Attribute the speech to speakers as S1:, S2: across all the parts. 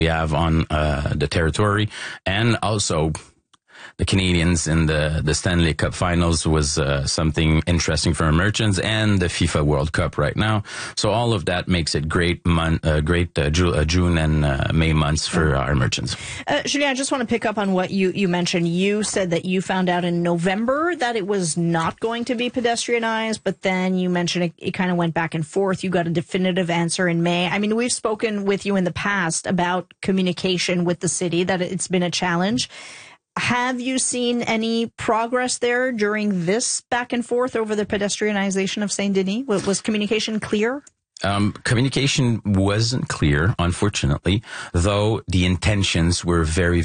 S1: we have on the territory, and also the Canadians in the Stanley Cup Finals was something interesting for our merchants, and the FIFA World Cup right now. So all of that makes it great June and May months for our merchants.
S2: Julien, I just want to pick up on what you mentioned. You said that you found out in November that it was not going to be pedestrianized, but then you mentioned it kind of went back and forth. You got a definitive answer in May. I mean, we've spoken with you in the past about communication with the city, that it's been a challenge. Have you seen any progress there during this back and forth over the pedestrianization of Saint-Denis? Was communication clear?
S1: Communication wasn't clear, unfortunately, though the intentions were very,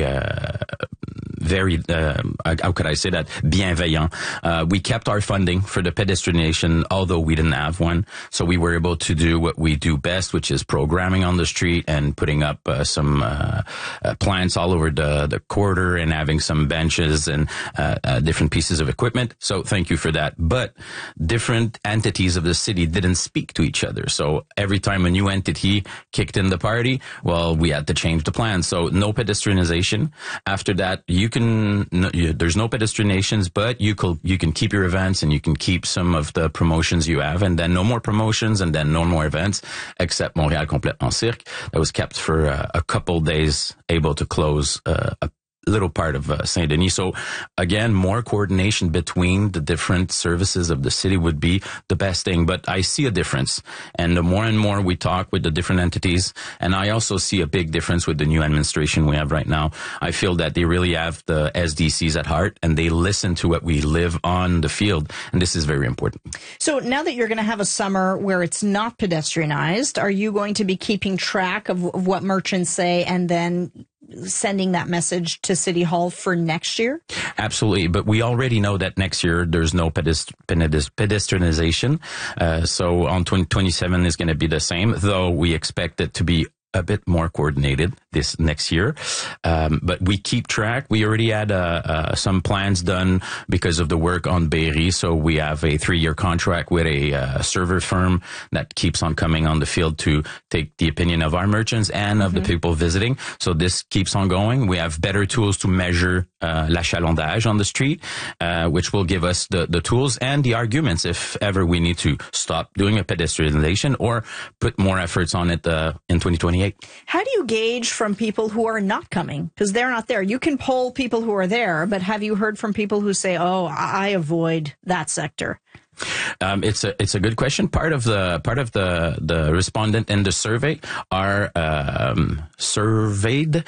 S1: how could I say that? Bienveillant. We kept our funding for the pedestrianization, although we didn't have one. So we were able to do what we do best, which is programming on the street and putting up some plants all over the corridor and having some benches and different pieces of equipment. So thank you for that. But different entities of the city didn't speak to each other. So every time a new entity kicked in the party, well, we had to change the plan. So no pedestrianization. After that, there's no pedestrianizations, but you can keep your events and you can keep some of the promotions you have, and then no more promotions and then no more events, except Montréal Complètement Cirque. That was kept for a couple days, able to close a little part of Saint-Denis. So again, more coordination between the different services of the city would be the best thing. But I see a difference. And the more and more we talk with the different entities, and I also see a big difference with the new administration we have right now. I feel that they really have the SDCs at heart, and they listen to what we live on the field. And this is very important.
S2: So now that you're going to have a summer where it's not pedestrianized, are you going to be keeping track of what merchants say and then sending that message to City Hall for next year?
S1: Absolutely. But we already know that next year there's no pedestrianization. So on 2027 is going to be the same, though we expect it to be a bit more coordinated this next year. But we keep track. We already had some plans done because of the work on Berry. So we have a 3-year contract with a server firm that keeps on coming on the field to take the opinion of our merchants and of the people visiting. So this keeps on going. We have better tools to measure l'achalandage on the street, which will give us the tools and the arguments if ever we need to stop doing a pedestrianization or put more efforts on it in 2028.
S2: How do you gauge from people who are not coming? Because they're not there. You can poll people who are there, but have you heard from people who say, oh, I avoid that sector?
S1: It's a good question. Part of the respondent in the survey are surveyed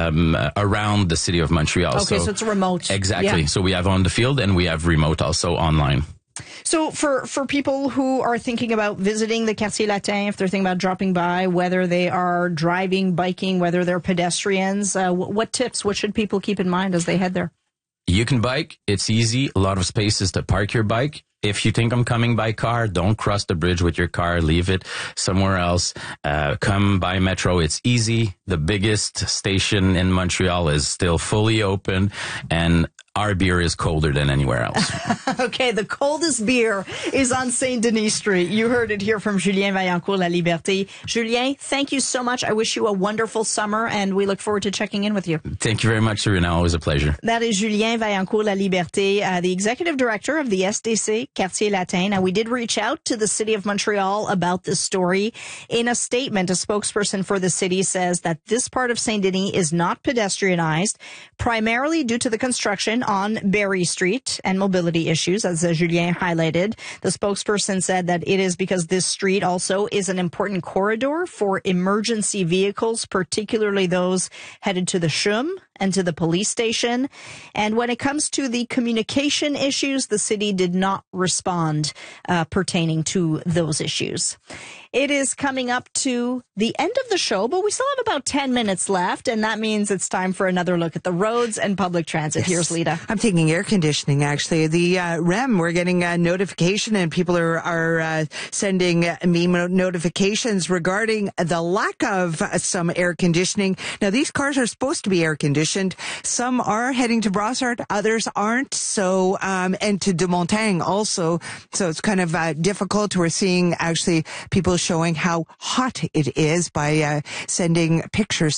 S1: around the city of Montreal.
S2: Okay, so it's remote.
S1: Exactly.
S2: Yeah.
S1: So we have on the field and we have remote also online.
S2: So for people who are thinking about visiting the Quartier Latin, if they're thinking about dropping by, whether they are driving, biking, whether they're pedestrians, what tips, what should people keep in mind as they head there?
S1: You can bike. It's easy. A lot of spaces to park your bike. If you think I'm coming by car, don't cross the bridge with your car. Leave it somewhere else. Come by metro. It's easy. The biggest station in Montreal is still fully open, and our beer is colder than anywhere else.
S2: Okay, the coldest beer is on Saint-Denis Street. You heard it here from Julien Vaillancourt, La Liberté. Julien, thank you so much. I wish you a wonderful summer, and we look forward to checking in with you.
S1: Thank you very much, Serena. Always a pleasure.
S2: That is Julien Vaillancourt, La Liberté, the executive director of the SDC Quartier Latin. Now, we did reach out to the city of Montreal about this story. In a statement, a spokesperson for the city says that this part of Saint-Denis is not pedestrianized, primarily due to the construction on Berry Street and mobility issues, as Julien highlighted. The spokesperson said that it is because this street also is an important corridor for emergency vehicles, particularly those headed to the CHUM and to the police station. And when it comes to the communication issues, the city did not respond pertaining to those issues. It is coming up to the end of the show, but we still have about 10 minutes left, and that means it's time for another look at the roads and public transit. Yes. Here's Lita.
S3: I'm taking air conditioning, actually. The REM, we're getting a notification, and people are sending me notifications regarding the lack of some air conditioning. Now, these cars are supposed to be air conditioned. Some are heading to Brossard, others aren't. So, and to De Montagne also. So it's kind of difficult. We're seeing actually people showing how hot it is by sending pictures